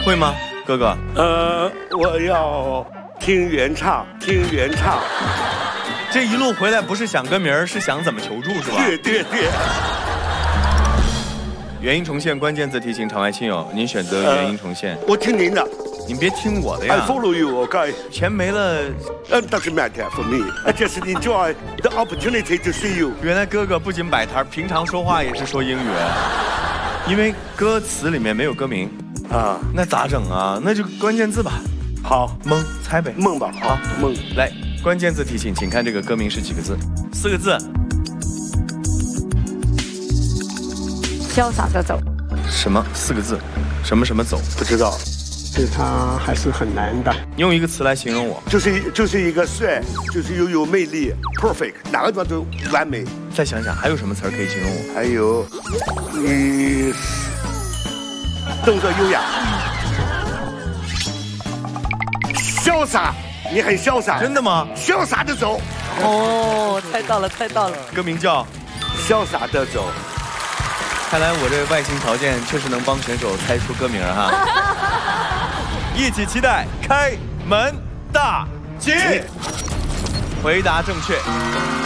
会吗，哥哥？ 我要听原唱，听原唱。 这一路回来不是想歌名，是想怎么求助是吧？ 对。 原音重现关键字题，请场外亲友，您选择原音重现。 我听您的， 您别听我的呀。 I follow you, OK。 钱没了 ，doesn't matter for me. I just enjoy the opportunity to see you。 原来哥哥不仅摆摊，平常说话也是说英语。因为歌词里面没有歌名啊，那咋整啊？那就关键字吧。 好， 蒙猜呗。 蒙吧，好，蒙。 来，关键字提醒，请看这个歌名是几个字？4个字。 潇洒的走。 什么4个字？什么走？ 不知道。 对他还是很难的。 用一个词来形容我， 就是一个帅，就是有魅力 ，perfect， 哪个地方都完美。 再想想还有什么词可以形容我？ 还有，动作优雅，潇洒，你很潇洒。 真的吗？ 潇洒的走。 哦，猜到了。 歌名叫 《潇洒的走》。 看来我这外形条件确实能帮选手猜出歌名哈。一起期待开门大吉，回答正确。